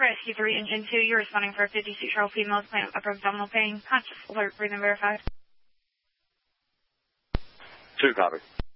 Rescue 3, Engine 2, you're responding for a 56-year-old female with plain upper abdominal pain. Conscious, alert, breathing verified. 2, copy.